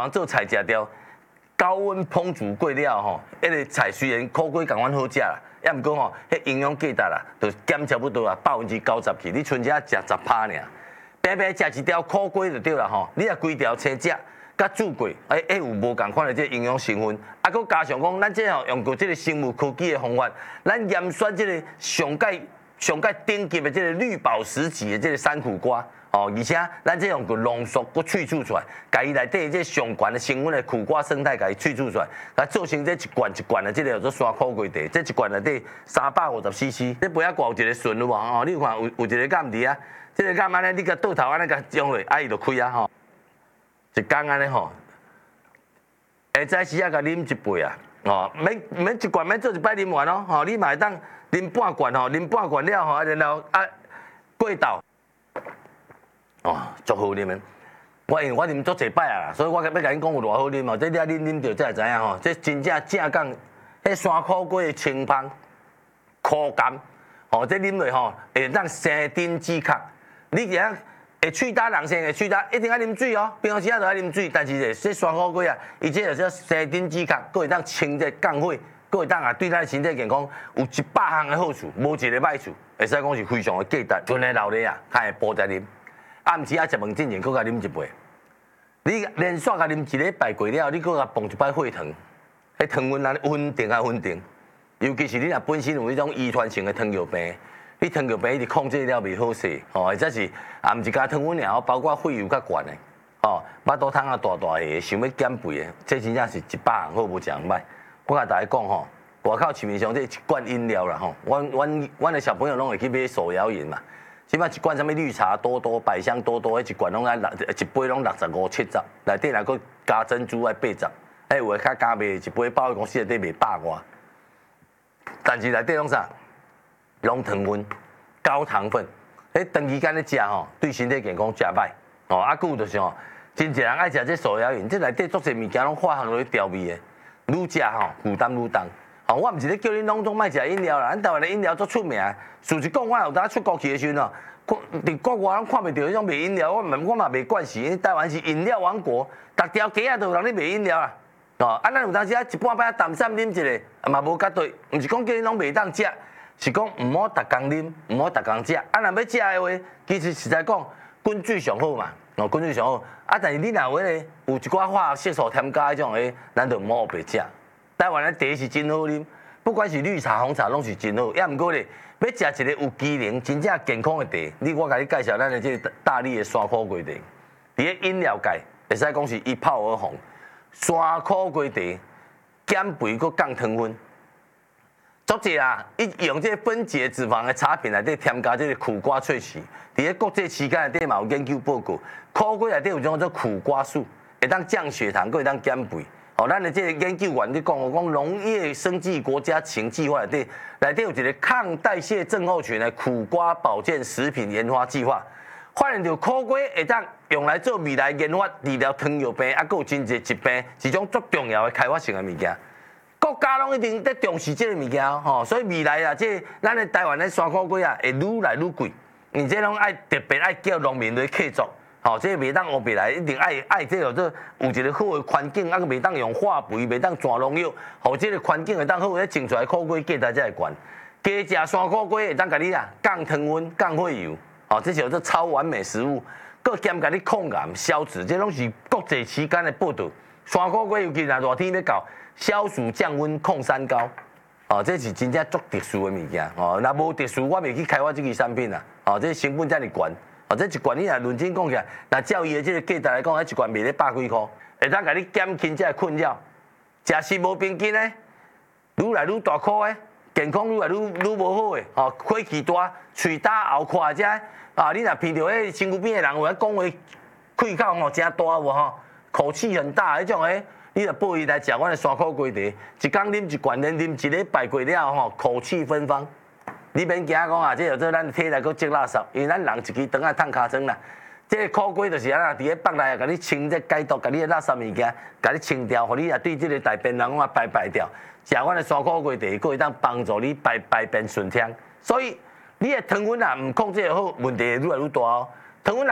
人做菜食掉，高温烹煮过了吼，迄个菜虽然苦瓜共款好食啦，也毋过吼，迄营养价值啦，就减差不多啊90%去，你剩只食10%尔。平平食一条苦瓜就对啦吼，你若规条青食，甲煮过，有无共款的这营养成分，啊，佮加上讲，咱这吼用过这个生物科技的方法，咱验选这个上界顶级的这个绿宝石级的这个山苦瓜。哦，而且咱这用个浓缩，佮萃取出来，甲伊内底这上悬的成分的苦瓜生态，甲伊萃取出来，甲做成这一罐一罐的这个叫做山苦瓜茶，这一罐内底350cc，这杯仔挂有一个顺有无？哦，你有看有一个杆伫啊，这个杆安尼，你甲倒头安尼甲用落，伊就开啊吼，一缸安尼吼，下早时啊甲啉一杯啊，哦，免一罐免做一摆啉完哦，吼，你嘛会当啉半罐吼，啉半罐了吼，然后过倒。哦，足好啉的。因为我啉足侪摆啊，所以我要甲恁讲有偌好啉哦。这你啊啉着才会知影吼，这真正讲，迄山苦瓜的清芳、苦甘，吼，这啉落吼会当生津止渴。你只会喙焦人生会喙焦，一定要啉水哦。平常时啊都要啉水，但是这山苦瓜啊，伊这就叫生津止渴，佫会当清这降火，佫会当啊对咱身体健康有100项的好处，无一个歹处，会使讲是非常的价值。剩的留咧啊，较会补在啉。暗时啊，食饭之前，佫甲啉一杯。你连续甲啉一礼拜过了，你佫甲放一摆血糖，迄糖分安尼稳定啊稳定。尤其是你若本身有迄种遗传性的糖尿病，你糖尿病一直控制了袂好势，吼，或者是毋是加糖分尔，包括血油较悬的，吼，巴肚汤啊大大个，想要减肥的，这真正是100项好无一项歹。我甲大家讲吼，外口市面上这一罐饮料啦吼，阮的小朋友拢会去买手摇饮嘛。即摆一罐什么绿茶多多、百香多多，迄一罐拢一杯拢65、70，内底若佫加珍珠爱80，有诶较加卖一杯百货公司内底卖100外，但是内底拢啥？拢糖分、高糖分，长期间咧食吼，对身体健康诚歹。哦，啊，佫有就是吼，真侪人爱食这手摇饮，这内底足侪物件拢化学落去调味的，愈食吼负担愈重。哦，我毋是咧叫恁拢总莫食饮料啦，咱台湾的饮料足出名。事实讲，我有当出国去的时阵哦，伫国外拢看袂到迄种卖饮料，我嘛袂惯势。台湾是饮料王国，逐条街啊都有人咧卖饮料啦。哦，啊，咱有当时啊一半摆淡散啉一个，嘛无绝对，毋是讲叫恁拢袂当食，是讲毋好逐工啉，毋好逐工食。啊，若要食的话，其实实在讲，滚水上好嘛，哦，滚水上好。啊，但是你若有咧有一寡化学色素添加迄种诶，咱就毋好白食。台湾的茶是真好啉，不管是绿茶、红茶，拢是真好。也毋过咧，要食一个有机能、真正健康的茶，我甲你介绍咱的这个大力的山苦瓜茶，伫咧饮料界会使讲是一炮而红。山苦瓜茶减肥佮降糖分，足济啊！伊用这分解脂肪的产品内底添加这个苦瓜萃取，伫咧国际期刊内底嘛有研究报告，苦瓜内底有种叫做苦瓜素，会当降血糖，佮会当减肥。哦，咱的这个研究员咧讲，讲农业生技国家情计划内底有一个抗代谢症候群的苦瓜保健食品研发计划，发现到苦瓜会当用来做未来研发治疗糖尿病，还有真侪疾病，一种足重要的开发性的物件。国家拢一定在重视这个物件吼，所以未来啊，这咱的台湾的山苦瓜啊，会愈来愈贵，而且拢爱特别爱叫农民来客作。吼，这袂当学别来，一定爱这个做有一个好的环境，啊，袂当用化肥，袂当转农药，互这个环境会当好，咧种出来苦瓜价值才会悬。加食山苦瓜会当甲你啊降糖分、降血油，哦，这叫做超完美食物，佮兼甲你抗癌、消脂，这拢是国际期间的报道。山苦瓜尤其若热天要到，消暑降温、抗三高，哦，这是真正足特殊的物件。哦，若无特殊，我袂去开发这个产品啦。哦，这成本遮尔悬。哦，这一罐你若认真讲起来，那照伊的这个价值来讲，迄一罐卖咧100几箍，会当甲你减轻这个困扰。食食无平均的，愈来愈大颗的，健康愈来愈无好的，哦，火气大、喙焦、喉快这，啊，你若闻到迄身躯边的人有咧讲话，气口吼真大无吼，口气很大迄种诶，你若报伊来食阮的山苦瓜茶，一工啉一罐，连啉一礼拜过了吼，口气芬芳。你免惊讲啊，这叫做咱体内佫积垃圾，因为咱人一支肠啊烫尻川啦。这个苦瓜就是啊，伫咧腹内啊，甲你清这解毒，甲你的垃圾物件，甲你清掉，互你啊对这个大便人啊排掉。食阮的山苦瓜茶，佫会当帮助你排便顺畅。所以你的糖分啊，唔控制好，问题会愈来愈大哦。糖分